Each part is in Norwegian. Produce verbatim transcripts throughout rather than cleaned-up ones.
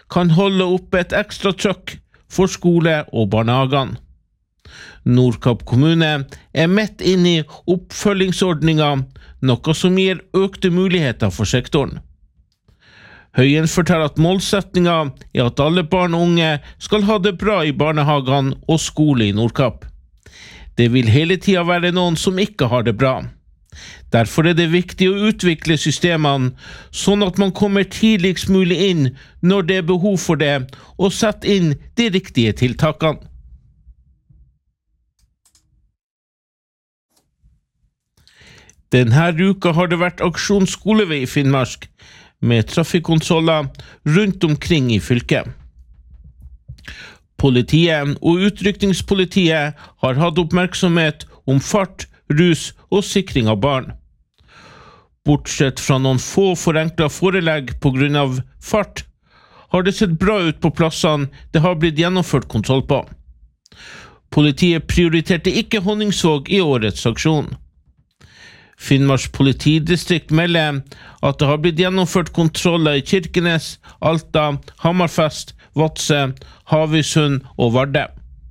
kan holde oppe et ekstra trykk for skole og barnehagen. Nordkapp kommune er midt inne i oppfølgingsordninger, noe som gir økte muligheter for sektoren. Høyen forteller at målsetningen er at alle barn og unge skal ha det bra i barnehagen og skole i Nordkapp. Det vil hele tiden være noen som ikke har det bra. Derfor er det viktig å utvikle systemene, sånn at man kommer tidligst mulig inn når det er behov for det, og sette inn de riktige tiltakene. Denne uka har det vært aksjon skolevei i Finnmark, med trafikkontroller rundt omkring i fylket. Politiet og utrykningspolitiet har hatt oppmerksomhet om fart, rus og sikring av barn. Bortsett fra noen få forenklet forelegg på grunn av fart, har det sett bra ut på plassene det har blitt gjennomført kontroll på. Politiet prioriterte ikke Honningsvåg i årets aksjon. Finnmarks politidistrikt melder at det har blitt gjennomført kontroller i Kirkenes, Alta, Hammerfest, Vadsø, Havøysund og Vardø.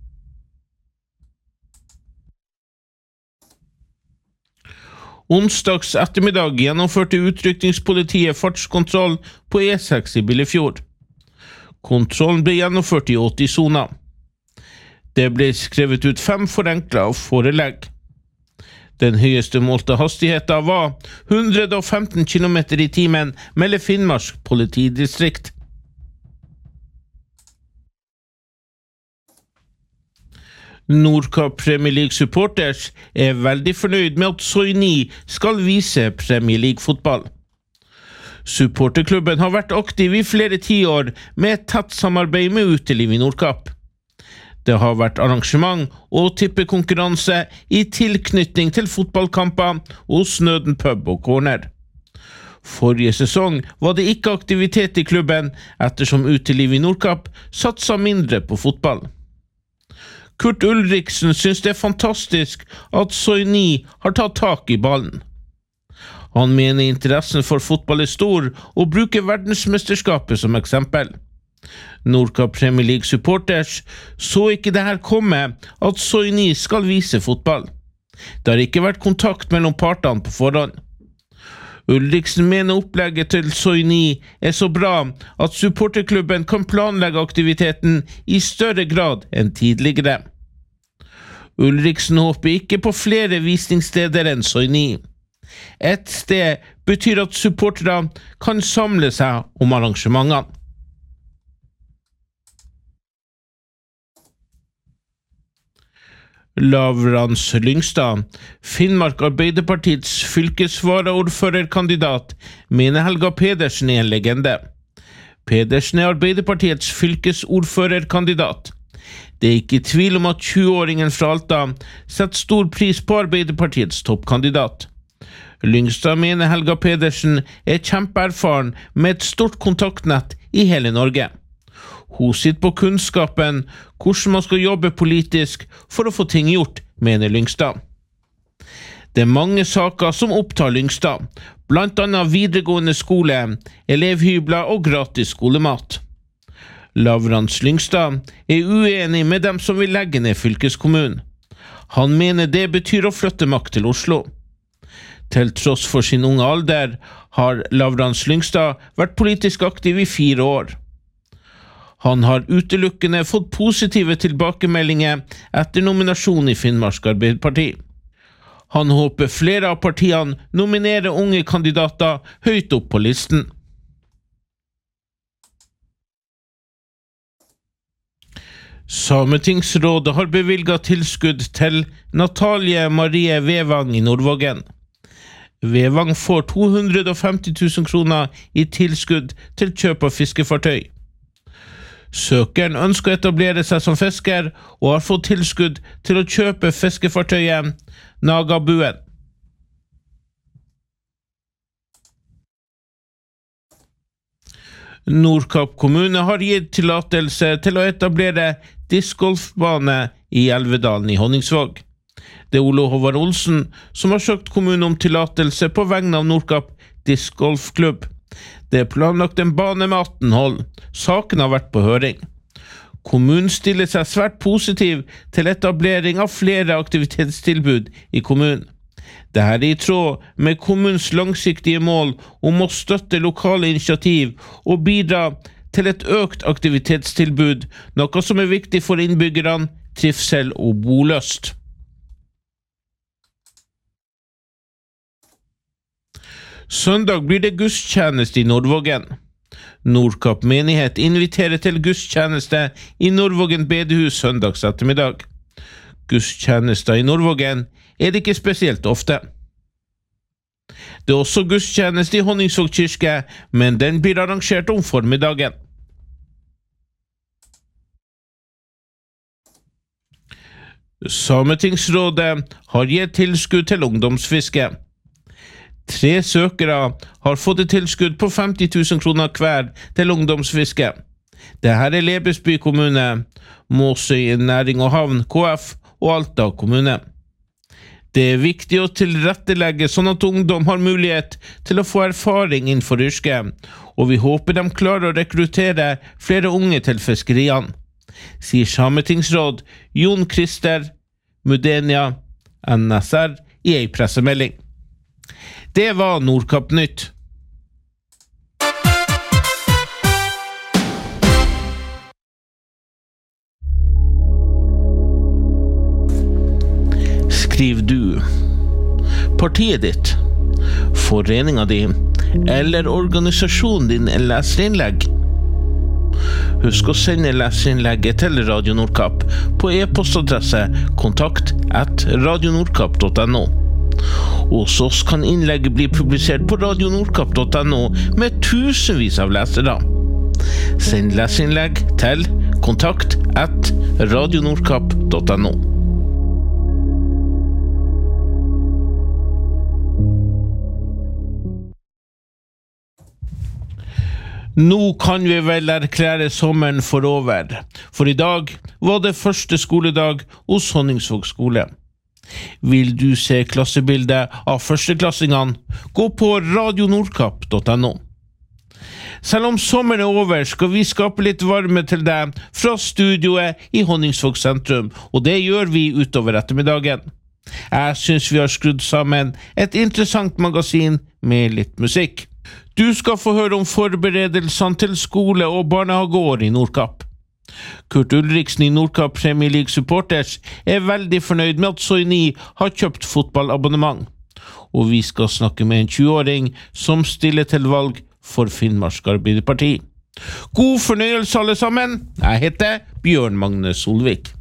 Onsdags ettermiddag gjennomførte utrykningspolitiet fartskontroll på E seks i Billefjord. Kontrollen ble gjennomført i åtti soner. Det ble skrevet ut fem forenklet forelegg. Den høyeste målte hastigheten var hundre og femten kilometer i timen mellom Finnmarks politidistrikt. Nordkapp Premier League Supporters er veldig fornøyd med at Soini skal vise Premier League-fotball. Supporterklubben har vært aktiv i flere tiår med et tett samarbeid med uteliv i Nordkapp. Det har vært arrangement og tippekonkurranse i tilknytning til fotballkamper hos Snøden pub og corner. Forrige sesong var det ikke aktivitet i klubben ettersom uteliv i Nordkapp satset mindre på fotball. Kurt Ulriksen synes det er fantastisk at Soini har tatt tak i ballen. Han mener interessen for fotball er stor og bruker verdensmesterskapet som eksempel. Nordkapp Premier League Supporters så ikke det her komme at Soini skal vise fotball. Det har ikke vært kontakt mellom partene på forhånd. Ulriksen mener opplegget til Soini er så bra at supporterklubben kan planlegge aktiviteten i større grad enn tidligere. Ulriksen håper ikke på flere visningssteder enn Soini. Et sted betyr at supportere kan samle seg om arrangementene. Lavrans Lyngstad, Finnmark Arbeiderpartiets fylkesvaraordførerkandidat, mener Helga Pedersen er en legende. Pedersen er Arbeiderpartiets fylkesordførerkandidat. Det er ikke tvil om at tjue-åringen fra Alta setter stor pris på Arbeiderpartiets toppkandidat. Lyngstad mener Helga Pedersen er kjempeerfaren med et stort kontaktnett i hele Norge. Hun sitter på kunnskapen hvordan man skal jobbe politisk for å få ting gjort, mener Lyngstad. Det er mange saker som opptar Lyngstad, blant annet videregående skole, elevhybler og gratis skolemat. Lavrans Lyngstad er uenig med dem som vil legge ned fylkeskommunen. Han mener det betyr å flytte makt til Oslo. Til tross for sin unge alder har Lavrans Lyngstad vært politisk aktiv i fire år. Han har utelukkende fått positive tilbakemeldinger etter nominasjon i Finnmark Arbeiderparti. Han håper flere av partiene nominerer unge kandidater høyt opp på listen. Sametingsrådet har bevilget tilskudd til Natalie Marie Vevang i Nordvågen. Vevang får to hundre og femti tusen kroner i tilskudd til kjøp av fiskefartøy. Søkeren ønsker å etablere seg som fisker og har fått tilskudd til å kjøpe fiskefartøyet Nagabuen. Nordkapp kommune har gitt tillatelse til å etablere discgolfbane i Elvedalen i Honningsvåg. Det er Ole Håvard Olsen som har søkt kommunen om tillatelse på vegne av Nordkapp discgolfklubb. Det er planlagt en bane med atten hold. Saken har vært på høring. Kommunen stiller seg svært positiv til etablering av flere aktivitetstilbud i kommunen. Dette er i tråd med kommunens langsiktige mål om å støtte lokale initiativ og bidra til et økt aktivitetstilbud, noe som er viktig for innbyggerne, trivsel og bolyst. Søndag blir det gudstjeneste i Nordvågen. Nordkapp menighet inviterer til gudstjeneste i Nordvågen bedehus søndags ettermiddag. Gudstjenester i Nordvågen er det ikke spesielt ofte. Det er også gudstjeneste i Honningsvåg kirke, men den blir arrangert om formiddagen. Sametingsrådet har gitt tilskudd til ungdomsfiske. Tre søkere har fått et tilskudd på femti tusen kroner hver til ungdomsfiske. Dette er Lebesby kommune, Måsøy næring og havn, K F og Alta kommune. Det er viktig å tilrettelegge sånn at ungdom har mulighet til å få erfaring innenfor yrket, og vi håper de klarer å rekruttere flere unge til fiskeriene, sier Sametingsråd Jon Christer Mudenia N S R i en pressemelding. Det var Nordkapp Nytt. Skriv du, partiet ditt, foreninga di eller organisasjonen din en leserinnlegg. Husk å sende leserinnlegget til Radio Nordkapp på e-postadresse kontakt at radionordkapp punktum no. Hos oss kan innlegget bli publisert på radionordkapp punktum no med tusenvis av lesere. Send leserinnlegg til kontakt at radionordkapp punktum no. Nå kan vi vel erklære sommeren for over, for i dag var det første skoledag hos Honningsvåg skole. Vil du se klassebildet av førsteklassingene, gå på radionordkapp punktum no. Selv om sommeren er over, skal vi skape litt varme til deg fra studioet i Honningsvåg sentrum, og det gjør vi utover ettermiddagen. Jeg synes vi har skrudd sammen et interessant magasin med litt musikk. Du skal få høre om forberedelsene til skole- og barnehageår i Nordkapp. Kurt Ulriksen i Nordkapp Premier League Supporters er veldig fornøyd med at Soini har kjøpt fotballabonnement. Og vi skal snakke med en tjue-åring som stiller til valg for Finnmark Arbeiderparti. God fornøyelse alle sammen! Jeg heter Bjørn Magne Solvik.